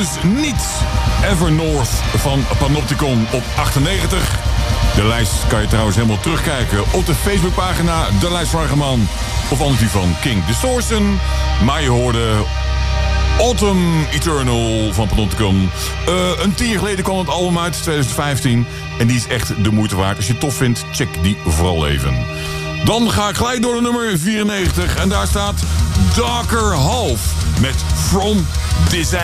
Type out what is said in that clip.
dus niet Evernorth van Panopticon op 98. De lijst kan je trouwens helemaal terugkijken op de Facebookpagina De Lijst van Argeman. Of anders die van King Distortion. Maar je hoorde Autumn Eternal van Panopticon. Een 10 jaar geleden kwam het album uit, 2015. En die is echt de moeite waard. Als je het tof vindt, check die vooral even. Dan ga ik gelijk door de nummer 94. En daar staat Darker Half met From This